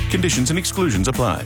Conditions and exclusions apply.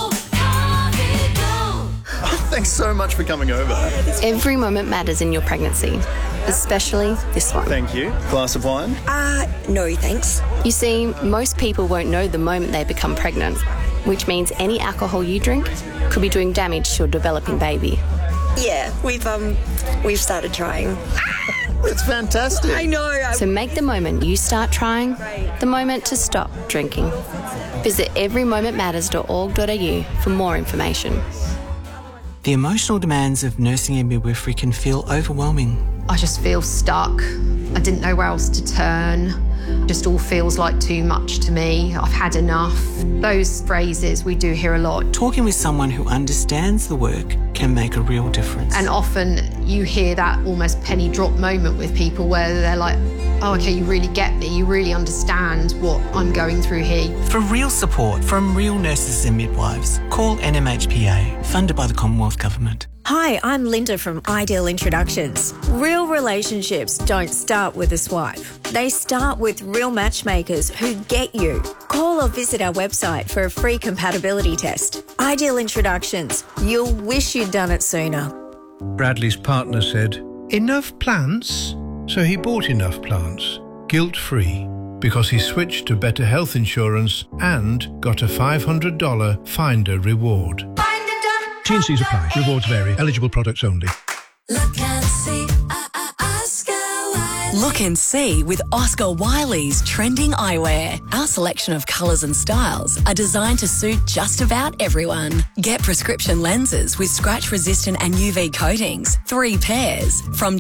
Thanks so much for coming over. Every moment matters in your pregnancy, especially this one. Thank you. Glass of wine? No thanks. You see, most people won't know the moment they become pregnant, which means any alcohol you drink could be doing damage to your developing baby. Yeah, we've started trying. It's fantastic. I know. So make the moment you start trying the moment to stop drinking. Visit everymomentmatters.org.au for more information. The emotional demands of nursing and midwifery can feel overwhelming. I just feel stuck. I didn't know where else to turn. Just all feels like too much to me. I've had enough. Those phrases we do hear a lot. Talking with someone who understands the work can make a real difference. And often you hear that almost penny drop moment with people where they're like, oh, okay, you really get me. You really understand what I'm going through here. For real support from real nurses and midwives, call NMHPA, funded by the Commonwealth Government. Hi, I'm Linda from Ideal Introductions. Real relationships don't start with a swipe. They start with real matchmakers who get you. Call or visit our website for a free compatibility test. Ideal Introductions. You'll wish you'd done it sooner. Bradley's partner said, "Enough plants?" So he bought enough plants, guilt-free, because he switched to Better Health Insurance and got a $500 Finder reward. T&Cs apply. Rewards vary. Eligible products only. Look and see, Oscar Wiley. Look and see with Oscar Wiley's trending eyewear. Our selection of colours and styles are designed to suit just about everyone. Get prescription lenses with scratch-resistant and UV coatings, 3 pairs, from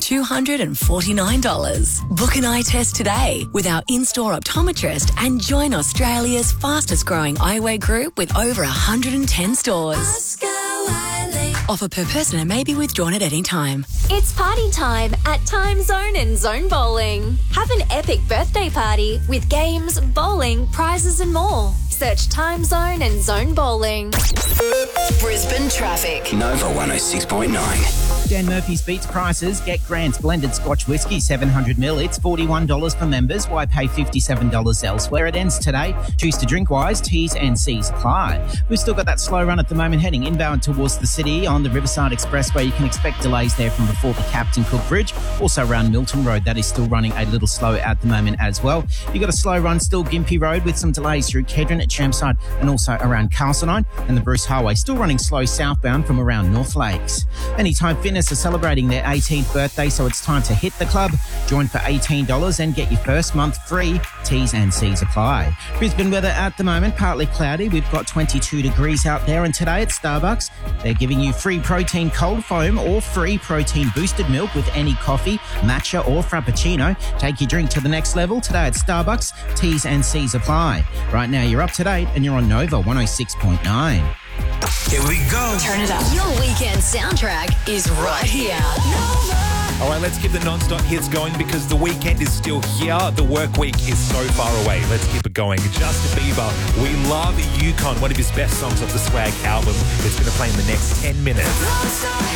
$249. Book an eye test today with our in-store optometrist and join Australia's fastest-growing eyewear group with over 110 stores. Oscar Wiley. Offer per person and may be withdrawn at any time. It's party time at Time Zone and Zone Bowling. Have an epic birthday party with games, bowling, prizes and more. Search Time Zone and Zone Bowling. Brisbane traffic. Nova 106.9. Dan Murphy's Beats prices. Get Grant's blended Scotch whisky, 700ml. It's $41 for members. Why pay $57 elsewhere? It ends today. Choose to drink wise. T's and C's apply. We've still got that slow run at the moment heading inbound towards the city on the Riverside Expressway. You can expect delays there from before the Captain Cook Bridge. Also around Milton Road. That is still running a little slow at the moment as well. You've got a slow run still Gympie Road with some delays through Kedron at Chermside and also around Carlsonine, and the Bruce Highway still running slow southbound from around North Lakes. Anytime Fitness are celebrating their 18th birthday, so it's time to hit the club. Join for $18 and get your first month free. T's and C's apply. Brisbane weather at the moment, partly cloudy. We've got 22 degrees out there, and today at Starbucks, they're giving you free protein cold foam or free protein boosted milk with any coffee, matcha or frappuccino. Take your drink to the next level today at Starbucks. T's and C's apply. Right now you're up to date and you're on Nova 106.9. Here we go. Turn it up. Your weekend soundtrack is right here. All right, let's keep the non-stop hits going because the weekend is still here. The work week is so far away. Let's keep it going. Justin Bieber, We Love Yukon, one of his best songs off the Swag album. It's going to play in the next 10 minutes.